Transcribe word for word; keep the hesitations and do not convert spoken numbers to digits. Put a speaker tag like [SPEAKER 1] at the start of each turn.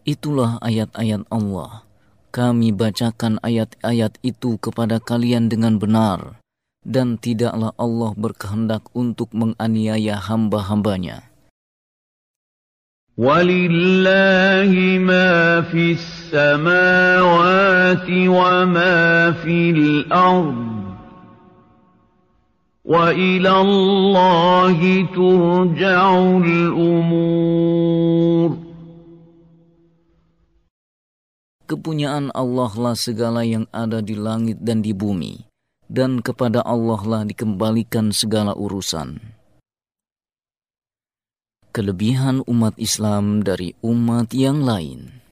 [SPEAKER 1] Itulah ayat-ayat Allah. Kami bacakan ayat-ayat itu kepada kalian dengan benar, dan tidaklah Allah berkehendak untuk menganiaya hamba-hambanya.
[SPEAKER 2] وَلِلَّهِ مَا فِي السَّمَاوَاتِ وَمَا فِي الْأَرْضِ وَإِلَى اللَّهِ تُرْجَعُ الْأُمُورُ.
[SPEAKER 1] Kepunyaan Allah lah segala yang ada di langit dan di bumi, dan kepada Allah lah dikembalikan segala urusan. Kelebihan umat Islam dari umat yang lain.